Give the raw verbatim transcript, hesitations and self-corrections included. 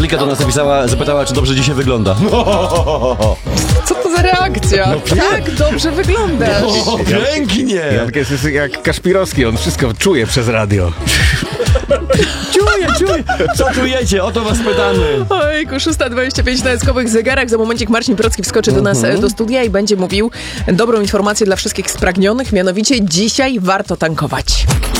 Angelika do nas napisała, zapytała, czy dobrze dzisiaj wygląda. Co to za reakcja? No, tak dobrze wyglądasz. O, pięknie! Janka jest jak Kaszpirowski, on wszystko czuje przez radio. Czuję, czuję. Co czujecie? O to was pytamy. Ojku, szósta dwadzieścia pięć na Eskowych zegarach. Za momencik Marcin Procki wskoczy do nas Mhm. do studia i będzie mówił dobrą informację dla wszystkich spragnionych, mianowicie dzisiaj warto tankować.